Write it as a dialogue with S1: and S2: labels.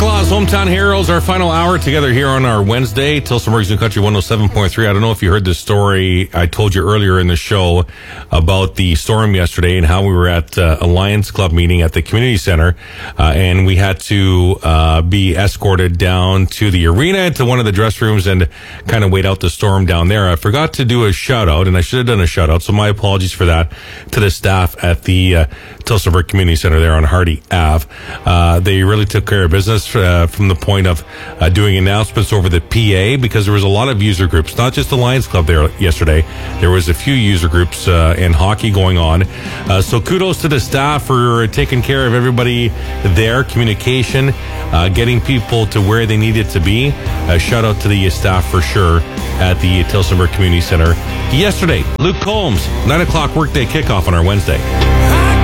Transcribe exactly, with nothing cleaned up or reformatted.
S1: Claus, Hometown Heroes, our final hour together here on our Wednesday. Tillsonburg's New Country one oh seven point three. I don't know if you heard this story I told you earlier in the show about the storm yesterday and how we were at uh, a Lions Club meeting at the community center, uh, and we had to uh, be escorted down to the arena, to one of the dress rooms, and kind of wait out the storm down there. I forgot to do a shout out, and I should have done a shout out, so my apologies for that to the staff at the uh, Tillsonburg Community Center there on Hardy Ave. Uh, they really took care of business uh, from the point of uh, doing announcements over the P A, because there was a lot of user groups, not just the Lions Club there yesterday. There was a few user groups uh, in hockey going on. Uh, so kudos to the staff for taking care of everybody there, communication, uh, getting people to where they needed to be. Uh, shout out to the staff for sure at the Tillsonburg Community Center yesterday. Luke Combs, nine o'clock workday kickoff on our Wednesday.